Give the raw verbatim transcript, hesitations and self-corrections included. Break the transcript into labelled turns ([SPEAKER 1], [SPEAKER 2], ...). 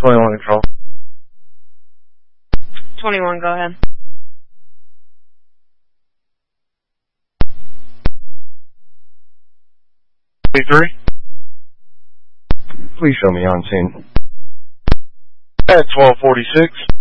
[SPEAKER 1] twenty-one control.
[SPEAKER 2] twenty-one, go ahead.
[SPEAKER 1] twenty-three?
[SPEAKER 3] Please show me on scene.
[SPEAKER 1] At twelve forty-six.